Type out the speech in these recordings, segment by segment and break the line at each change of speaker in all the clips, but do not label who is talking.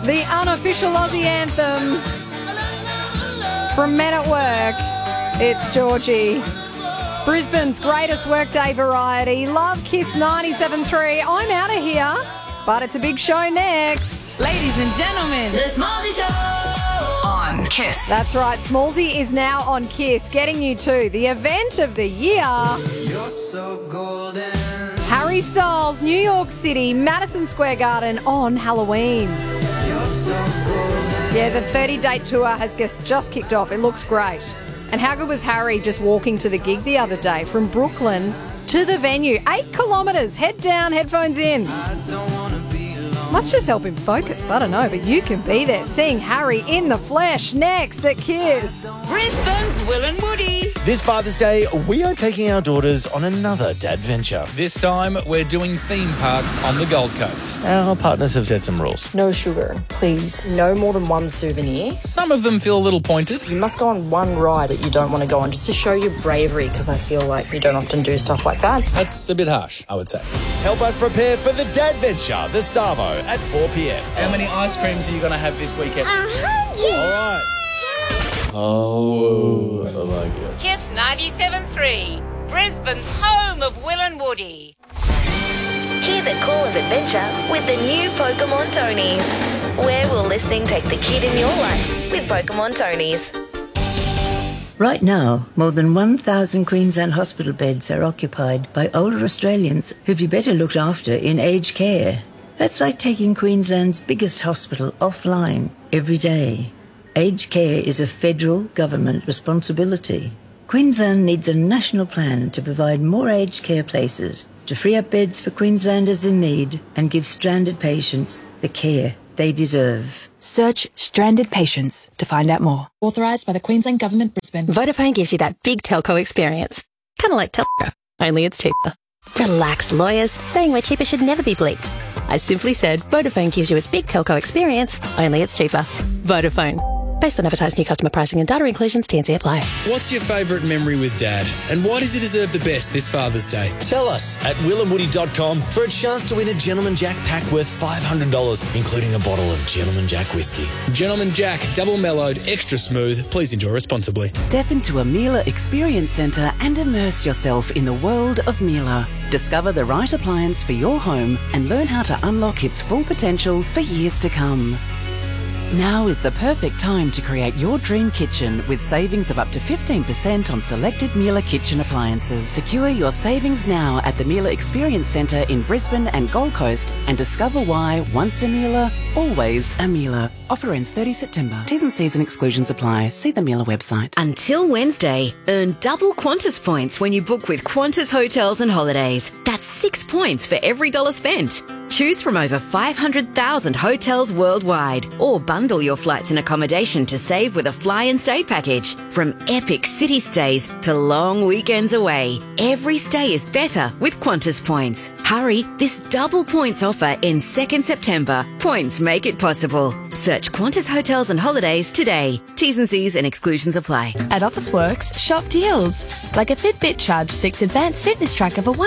The unofficial Aussie anthem from Men at Work. It's Georgie. Brisbane's greatest workday variety. Love Kiss 97.3. I'm out of here, but it's a big show next.
Ladies and gentlemen,
The Smallsy Show
on Kiss.
That's right, Smallsy is now on Kiss, getting you to the event of the year.
You're so golden.
Harry Styles, New York City, Madison Square Garden on Halloween.
You're so golden.
Yeah, the 30-date tour has just kicked off. It looks great. And how good was Harry just walking to the gig the other day from Brooklyn to the venue? 8 kilometres, head down, headphones in.
I don't wanna be alone.
Must just help him focus, I don't know, but you can be there seeing Harry in the flesh next at Kiss.
Brisbane's Will and Woody.
This Father's Day, we are taking our daughters on another dad venture.
This time, we're doing theme parks on the Gold Coast.
Our partners have set some rules.
No sugar, please. No more than one souvenir.
Some of them feel a little pointed.
You must go on one ride that you don't want to go on just to show your bravery, because I feel like you don't often do stuff like that.
That's a bit harsh, I would say.
Help us prepare for the dad venture, the Savo, at 4 p.m.
How many ice creams are you going to have this weekend?
100.
All right. Oh, I like it.
Kiss 97.3. Brisbane's home of Will and Woody.
Hear the call of adventure with the new Pokemon Tonys. Where will listening take the kid in your life with Pokemon Tonys?
Right now, more than 1,000 Queensland hospital beds are occupied by older Australians who'd be better looked after in aged care. That's like taking Queensland's biggest hospital offline every day. Aged care is a federal government responsibility. Queensland needs a national plan to provide more aged care places, to free up beds for Queenslanders in need and give stranded patients the care they deserve.
Search Stranded Patients to find out more. Authorised by the Queensland Government, Brisbane.
Vodafone gives you that big telco experience. Kind of like telco, only it's cheaper. Relax, lawyers. Saying we're cheaper should never be bleeped. I simply said Vodafone gives you its big telco experience, only it's cheaper. Vodafone. Based on advertised new customer pricing and data inclusions, T&C apply.
What's your favourite memory with Dad? And why does he deserve the best this Father's Day?
Tell us at willandwoody.com for a chance to win a Gentleman Jack pack worth $500, including a bottle of Gentleman Jack whiskey.
Gentleman Jack, double mellowed, extra smooth. Please enjoy responsibly.
Step into a Miele Experience Centre and immerse yourself in the world of Miele. Discover the right appliance for your home and learn how to unlock its full potential for years to come. Now is the perfect time to create your dream kitchen with savings of up to 15% on selected Miele kitchen appliances. Secure your savings now at the Miele Experience Centre in Brisbane and Gold Coast and discover why once a Miele, always a Miele. Offer ends 30 September. T's and C's and exclusions apply. See the Miele website.
Until Wednesday, earn double Qantas points when you book with Qantas Hotels and Holidays. That's 6 points for every $1 spent. Choose from over 500,000 hotels worldwide or bundle your flights and accommodation to save with a fly and stay package. From epic city stays to long weekends away, every stay is better with Qantas points. Hurry, this double points offer ends 2nd September. Points make it possible. Search Qantas Hotels and Holidays today. T's and C's and exclusions apply.
At Officeworks, shop deals. Like a Fitbit Charge 6 Advanced Fitness Tracker for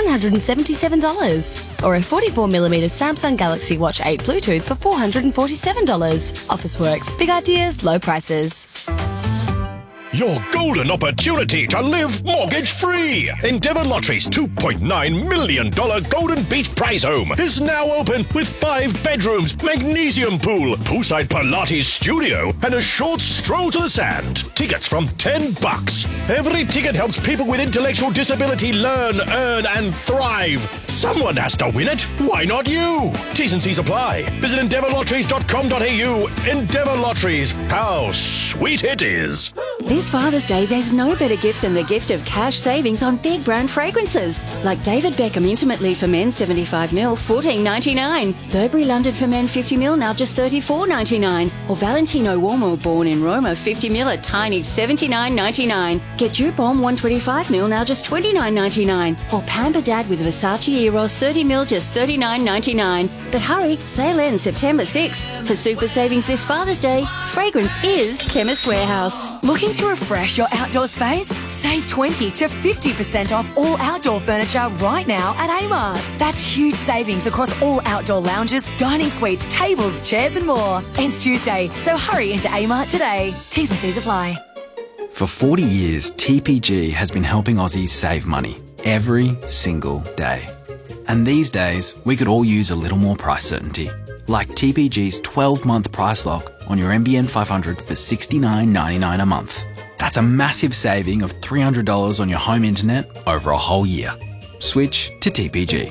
$177. Or a 44mm Samsung Galaxy Watch 8 Bluetooth for $447. Officeworks, big ideas, low prices.
Your golden opportunity to live mortgage-free. Endeavour Lottery's $2.9 million Golden Beach prize home is now open with 5 bedrooms, magnesium pool, poolside Pilates studio, and a short stroll to the sand. Tickets from $10. Every ticket helps people with intellectual disability learn, earn, and thrive. Someone has to win it. Why not you? T's and C's apply. Visit endeavourlotteries.com.au. Endeavour Lotteries. How sweet it is.
This Father's Day, there's no better gift than the gift of cash savings on big brand fragrances. Like David Beckham Intimately for Men 75ml, $14.99. Burberry London for Men 50ml, now just $34.99. Or Valentino Uomo Born in Roma 50ml, a tiny $79.99. Get Dupont 125ml, now just $29.99. Or Pamper Dad with Versace Eros 30ml, just $39.99. But hurry, sale ends September 6th. For super savings this Father's Day, fragrance is Chemist Warehouse. Looking
Looking to refresh your outdoor space? Save 20 to 50% off all outdoor furniture right now at Amart. That's huge savings across all outdoor lounges, dining suites, tables, chairs and more. Ends Tuesday, so hurry into Amart today. T's and C's apply.
For 40 years, TPG has been helping Aussies save money every single day. And these days, we could all use a little more price certainty. Like TPG's 12-month price lock on your NBN 500 for $69.99 a month. That's a massive saving of $300 on your home internet over a whole year. Switch to TPG.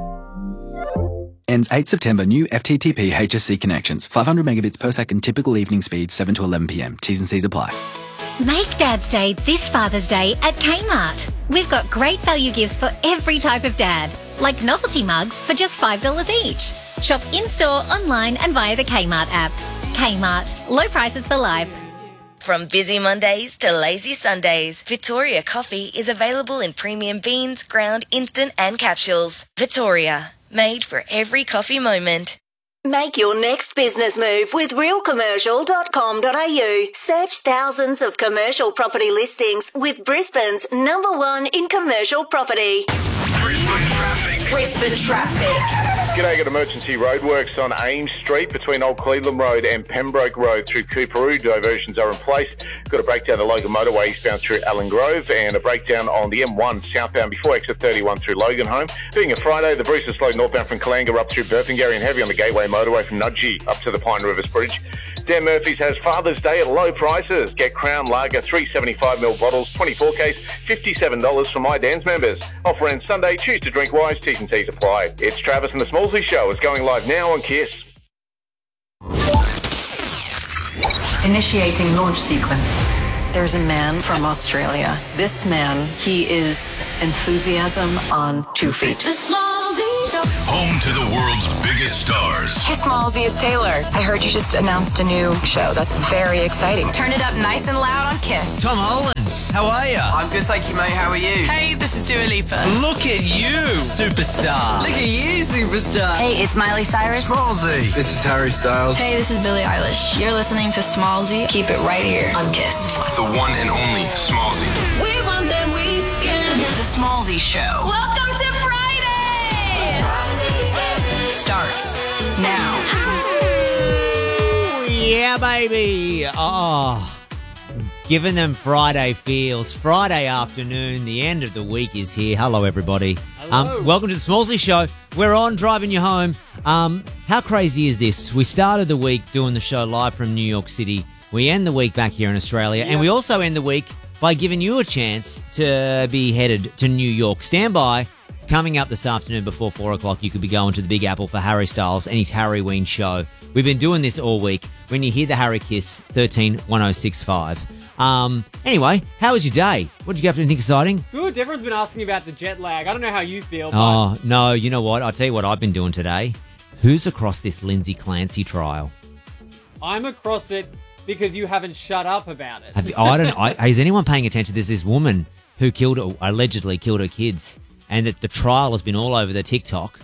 Ends 8 September. New FTTP HSC connections. 500 megabits per second. Typical evening speed 7 to 11 p.m. T's and C's apply.
Make Dad's Day this Father's Day at Kmart. We've got great value gifts for every type of dad, like novelty mugs for just $5 each. Shop in-store, online and via the Kmart app. Kmart. Low prices for life.
From busy Mondays to lazy Sundays, Victoria Coffee is available in premium beans, ground, instant and capsules. Victoria, made for every coffee moment.
Make your next business move with realcommercial.com.au. Search thousands of commercial property listings with Brisbane's #1 in commercial property.
Brisbane traffic. G'day, got emergency roadworks on Ames Street between Old Cleveland Road and Pembroke Road through Cooperoo. Diversions are in place. Got a breakdown the Logan Motorway eastbound through Allen Grove and a breakdown on the M1 southbound before exit 31 through Logan Home. Being a Friday, the Bruce is slow northbound from Kalanga up through Burpengary and heavy on the Gateway Motorway from Nudgee up to the Pine Rivers Bridge. Dan Murphy's has Father's Day at low prices. Get Crown Lager 375ml bottles, 24 case, $57 for My Dan's members. Offer ends Sunday. Choose to drink wise. T's and C's apply. It's Travis and the Smallsy Show. It's going live now on KISS.
Initiating launch sequence. There's a man from Australia. This man, he is enthusiasm on 2 feet.
The Smallsy Show. Home to the world's biggest stars.
Hey, Smallsy, it's Taylor. I heard you just announced a new show. That's very exciting. Turn it up nice and loud on KISS.
Tom Hollands, how are you?
I'm good, thank you, mate. How are you?
Hey, this is Dua Lipa.
Look at you, superstar.
Look at you, superstar.
Hey, it's Miley Cyrus.
Smallsy.
This is Harry Styles.
Hey, this is Billie Eilish. You're listening to Smallsy. Keep it right here on KISS.
The one and only Smallsy.
We want that weekend. The Smallsy Show.
Welcome to Friday.
Starts now.
Yeah, baby. Oh, giving them Friday feels. Friday afternoon, the end of the week is here. Hello, everybody.
Hello.
Welcome to the Smallsy Show. We're on driving you home. How crazy is this? We started the week doing the show live from New York City. We end the week back here in Australia, and we also end the week by giving you a chance to be headed to New York. Stand by. Coming up this afternoon before 4 o'clock, you could be going to the Big Apple for Harry Styles and his Harryween show. We've been doing this all week. When you hear the Harry Kiss, 131065. Anyway, how was your day? What did you get up to? Anything exciting?
Good. Everyone's been asking about the jet lag. I don't know how you feel.
Oh, no. You know what? I'll tell you what I've been doing today. Who's across this Lindsay Clancy trial?
I'm across it because you haven't shut up about it.
Is anyone paying attention? There's this woman who allegedly killed her kids, and the trial has been all over the TikTok.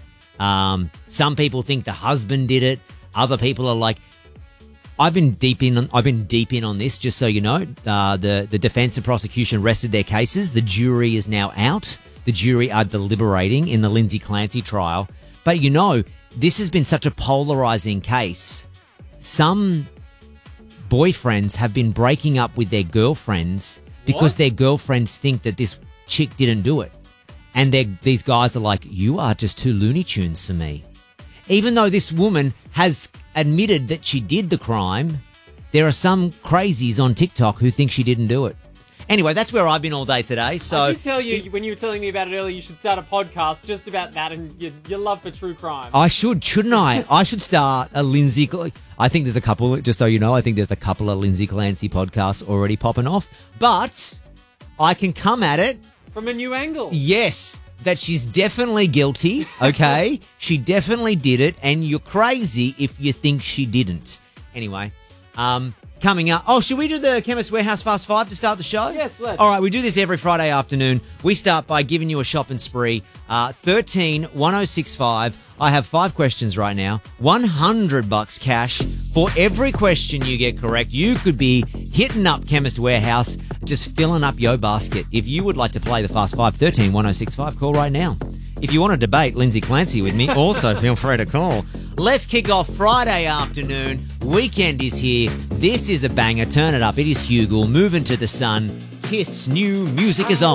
Some people think the husband did it. Other people are like, I've been deep in on this, just so you know. The defense and prosecution rested their cases. The jury is now out. The jury are deliberating in the Lindsay Clancy trial. But you know, this has been such a polarizing case. Some boyfriends have been breaking up with their girlfriends because their girlfriends think that this chick didn't do it. And these guys are like, you are just too Looney Tunes for me. Even though this woman has admitted that she did the crime, there are some crazies on TikTok who think she didn't do it. Anyway, that's where I've been all day today. So
I did tell you, when you were telling me about it earlier, you should start a podcast just about that and your love for true crime.
I shouldn't I? I should start a Lindsay... I think there's a couple, just so you know, I think there's a couple of Lindsay Clancy podcasts already popping off. But I can come at it...
from a new angle.
Yes, that she's definitely guilty, okay? She definitely did it, and you're crazy if you think she didn't. Anyway, Coming up. Oh, should we do the Chemist Warehouse Fast Five to start the show?
Yes, let's.
All right, we do this every Friday afternoon. We start by giving you a shopping spree. 13-1065. I have 5 questions right now. $100 cash for every question you get correct. You could be hitting up Chemist Warehouse, just filling up your basket. If you would like to play the Fast Five, 13-1065, call right now. If you want to debate Lindsay Clancy with me, also feel free to call. Let's kick off Friday afternoon. Weekend is here. This is a banger. Turn it up. It is Hugel. Moving to the Sun. Kiss new music is on.